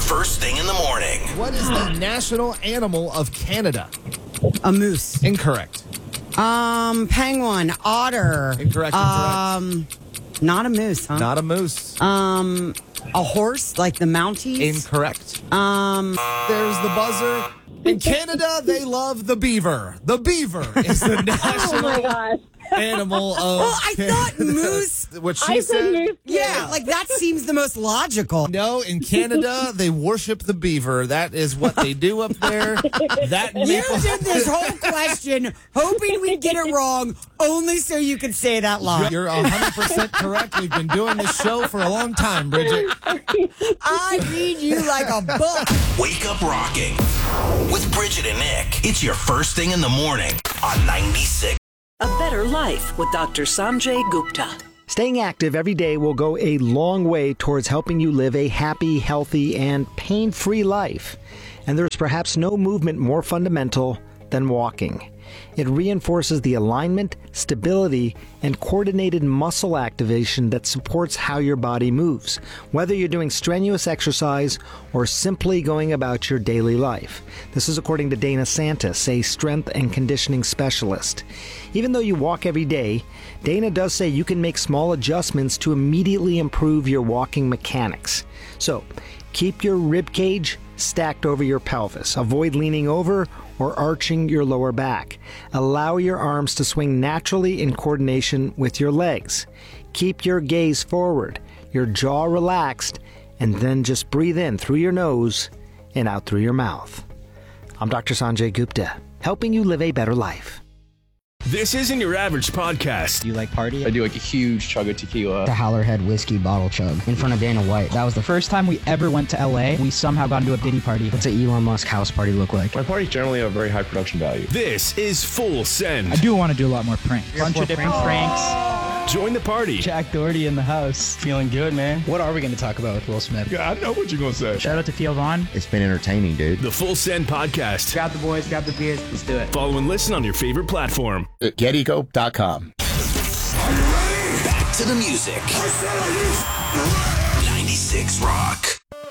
first thing in the morning. What is the national animal of Canada? A moose. Incorrect. Penguin. Otter. Incorrect. Not a moose, huh? Not a moose. A horse, like the Mounties? Incorrect. There's the buzzer. In Canada, they love the beaver. The beaver is the national animal of Well, I thought moose. What she said? Yeah, like that seems the most logical. No, in Canada, they worship the beaver. That is what they do up there. You did this whole question hoping we'd get it wrong, only so you could say that line. You're 100% correct. We've been doing this show for a long time, Bridget. I read you like a book. Wake up rocking with Bridget and Nick. It's your first thing in the morning on 96. A better life with Dr. Sanjay Gupta. Staying active every day will go a long way towards helping you live a happy, healthy, and pain-free life. And there's perhaps no movement more fundamental than walking. It reinforces the alignment, stability, and coordinated muscle activation that supports how your body moves, whether you're doing strenuous exercise or simply going about your daily life. This is according to Dana Santis, a strength and conditioning specialist. Even though you walk every day, Dana does say you can make small adjustments to immediately improve your walking mechanics. So, keep your rib cage stacked over your pelvis. Avoid leaning over or arching your lower back. Allow your arms to swing naturally in coordination with your legs. Keep your gaze forward, your jaw relaxed, and then just breathe in through your nose and out through your mouth. I'm Dr. Sanjay Gupta, helping you live a better life. This isn't your average podcast. Do you like party? I do like a huge chug of tequila. The Howlerhead whiskey bottle chug in front of Dana White. That was the first time we ever went to LA. We somehow got into a Diddy party. What's an Elon Musk house party look like? My parties generally have very high production value. This is Full Send. I do want to do a lot more pranks. Bunch of different pranks. Join the party. Jack Doherty in the house. Feeling good, man. What are we going to talk about with Will Smith? Yeah, I know what you're going to say. Shout out to Theo Vaughn. It's been entertaining, dude. The Full Send podcast. Grab the boys, grab the beers. Let's do it. Follow and listen on your favorite platform. At GetEco.com. Back to the music. 96 Rock.